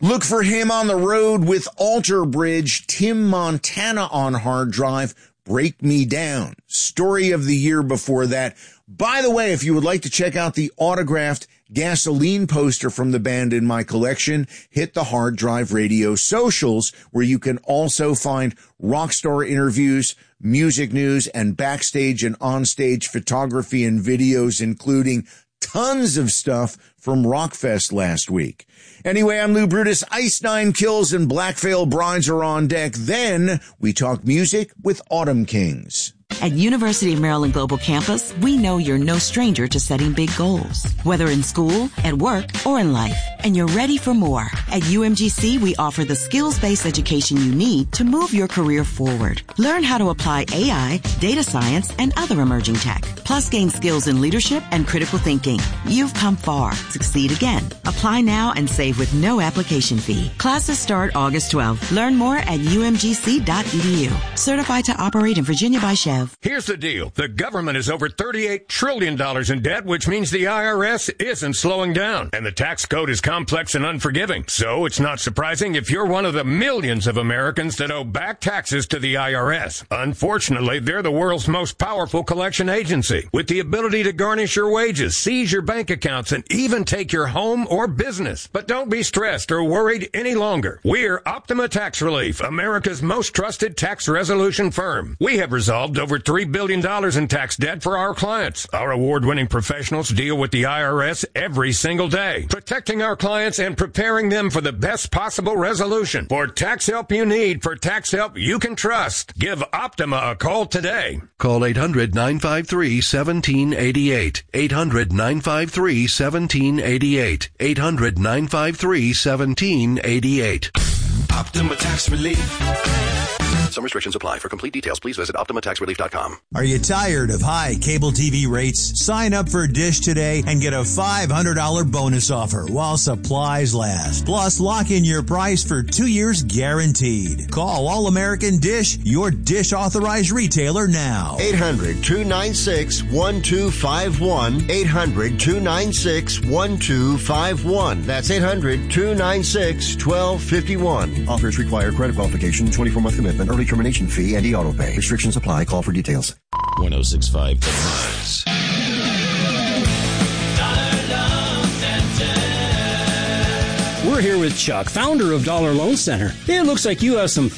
Look for him on the road with Alter Bridge, Tim Montana on hard drive, Break Me Down, story of the year before that. By the way, if you would like to check out the autographed Gasoline poster from the band in my collection, hit the Hard Drive Radio socials, where you can also find rockstar interviews, music news, and backstage and onstage photography and videos, including tons of stuff from Rockfest last week. Anyway, I'm Lou Brutus. Ice Nine Kills and Black Veil Brides are on deck. Then we talk music with Autumn Kings. At University of Maryland Global Campus, we know you're no stranger to setting big goals, whether in school, at work, or in life, and you're ready for more. At UMGC, we offer the skills-based education you need to move your career forward. Learn how to apply AI, data science, and other emerging tech, plus gain skills in leadership and critical thinking. You've come far. Succeed again. Apply now and save with no application fee. Classes start August 12th. Learn more at umgc.edu. Certified to operate in Virginia by Chev. Here's the deal. The government is over $38 trillion in debt, which means the IRS isn't slowing down. And the tax code is complex and unforgiving. So it's not surprising if you're one of the millions of Americans that owe back taxes to the IRS. Unfortunately, they're the world's most powerful collection agency, with the ability to garnish your wages, seize your bank accounts, and even take your home or business. But don't be stressed or worried any longer. We're Optima Tax Relief, America's most trusted tax resolution firm. We have resolved over $3 billion in tax debt for our clients. Our award-winning professionals deal with the IRS every single day, protecting our clients and preparing them for the best possible resolution. For tax help you need, for tax help you can trust, give Optima a call today. Call 800-953-1788. 800-953-1788. 800-953-1788. Optima Tax Relief. Some restrictions apply. For complete details, please visit OptimaTaxRelief.com. Are you tired of high cable TV rates? Sign up for Dish today and get a $500 bonus offer while supplies last. Plus, lock in your price for 2 years guaranteed. Call All American Dish, your Dish authorized retailer now. 800-296-1251. 800-296-1251. That's 800-296-1251. Offers require credit qualification, 24-month commitment, early termination fee, and e-auto pay. Restrictions apply. Call for details. 106.5 The Buzz. We're here with Chuck, founder of Dollar Loan Center. It looks like you have some